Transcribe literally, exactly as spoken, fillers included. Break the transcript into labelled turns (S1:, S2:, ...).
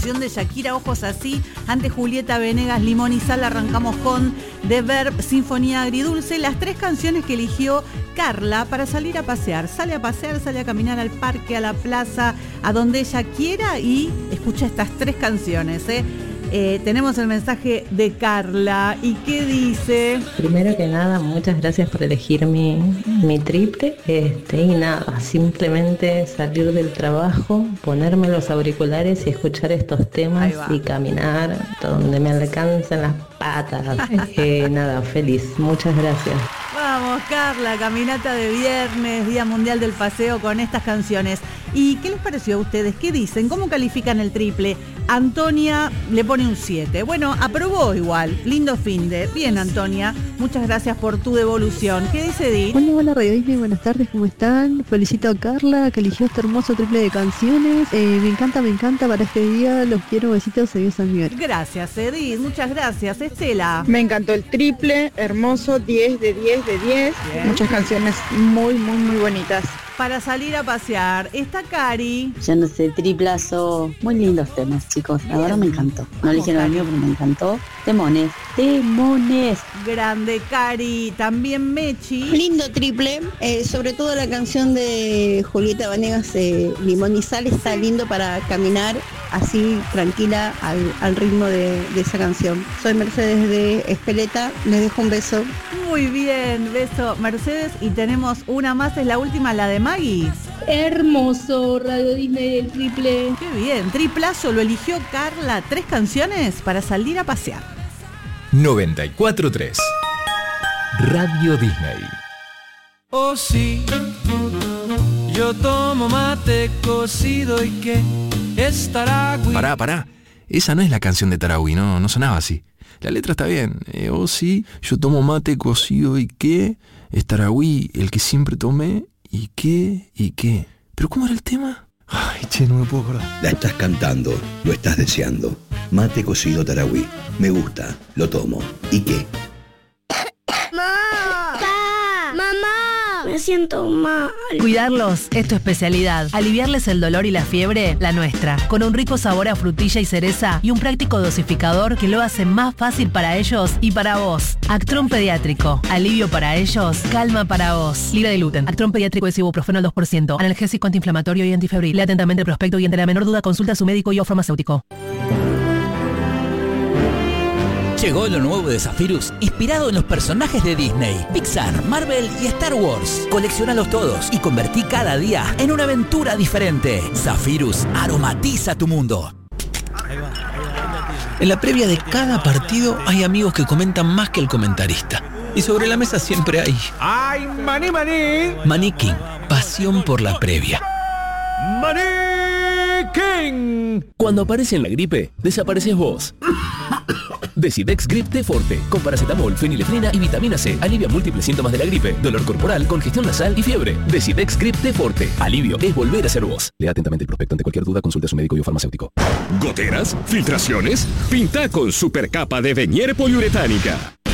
S1: canción de Shakira, Ojos Así. Ante Julieta Venegas, Limón y Sal. Arrancamos con The Verb, Sinfonía Agridulce. Las tres canciones que eligió Carla para salir a pasear. Sale a pasear, sale a caminar al parque, a la plaza, a donde ella quiera y escucha estas tres canciones, ¿eh? Eh, tenemos el mensaje de Carla. ¿Y qué dice?
S2: Primero que nada, muchas gracias por elegir mi, mi triple. Este, y nada, simplemente salir del trabajo, ponerme los auriculares y escuchar estos temas y caminar donde me alcancen las patas. eh, nada, feliz. Muchas gracias.
S1: Vamos, Carla, caminata de viernes, Día Mundial del Paseo con estas canciones. ¿Y qué les pareció a ustedes? ¿Qué dicen? ¿Cómo califican el triple? Antonia le pone un siete. Bueno, aprobó igual. Lindo finde. Bien, Antonia. Muchas gracias por tu devolución. ¿Qué dice Edith?
S3: Hola, hola, Radio Disney. Buenas tardes. ¿Cómo están? Felicito a Carla, que eligió este hermoso triple de canciones. Eh, me encanta, me encanta para este día. Los quiero. Besitos. Adiós, San Miguel.
S1: Gracias, Edith. Muchas gracias. Estela.
S4: Me encantó el triple. Hermoso. diez de diez de diez. Bien. Muchas canciones muy, muy, muy bonitas.
S1: Para salir a pasear. Está Cari.
S5: Yo no sé, triplazo. Muy lindos temas, chicos. La verdad me encantó. No eligieron el mío, pero me encantó. Demones. Demones.
S1: Grande, Cari. También Mechi.
S6: Lindo triple. Eh, sobre todo la canción de Julieta Venegas, eh, Limón y Sal, está lindo para caminar así tranquila al, al ritmo de, de esa canción. Soy Mercedes de Espeleta. Les dejo un beso.
S1: Muy bien. Beso, Mercedes. Y tenemos una más. Es la última, la de Maggie.
S7: Hermoso, Radio Disney del triple.
S1: Qué bien, triplazo, lo eligió Carla. Tres canciones para salir a pasear.
S8: noventa y cuatro punto tres Radio Disney.
S9: Oh sí, yo tomo mate cocido y que es Taragüí.
S10: Pará, pará. Esa no es la canción de Taragüí, no, no sonaba así. La letra está bien. Eh, oh sí, yo tomo mate cocido y que es Taragüí, el que siempre tomé. ¿Y qué? ¿Y qué? ¿Pero cómo era el tema? Ay, che, no me puedo acordar.
S11: La estás cantando, lo estás deseando. Mate cocido Taragüí. Me gusta, lo tomo. ¿Y qué?
S12: ¡Mamá! ¡Pa! ¡Mamá! Me siento mal.
S13: Cuidarlos es tu especialidad. Aliviarles el dolor y la fiebre, la nuestra. Con un rico sabor a frutilla y cereza y un práctico dosificador que lo hace más fácil para ellos y para vos. Actron Pediátrico. Alivio para ellos, calma para vos. Libre de gluten. Actron Pediátrico es ibuprofeno al dos por ciento. Analgésico, antiinflamatorio y antifebril. Lee atentamente el prospecto y ante la menor duda consulta a su médico y o farmacéutico.
S14: Llegó lo nuevo de Zephyrus, inspirado en los personajes de Disney, Pixar, Marvel y Star Wars. Coleccionalos todos y convertí cada día en una aventura diferente. Zephyrus aromatiza tu mundo.
S15: En la previa de cada partido hay amigos que comentan más que el comentarista. Y sobre la mesa siempre hay...
S9: ¡Ay, maní, maní!
S15: Maní King, pasión por la previa.
S9: ¡Maní King!
S16: Cuando aparece en la gripe, desapareces vos. Decidex Grip T Forte, con paracetamol, fenilefrina y vitamina C. Alivia múltiples síntomas de la gripe, dolor corporal, congestión nasal y fiebre. Decidex Grip T Forte. Alivio es volver a ser vos. Lea atentamente el prospecto. Ante cualquier duda, consulte a su médico y o farmacéutico.
S17: ¿Goteras? ¿Filtraciones? Pinta con supercapa de Venier poliuretánica.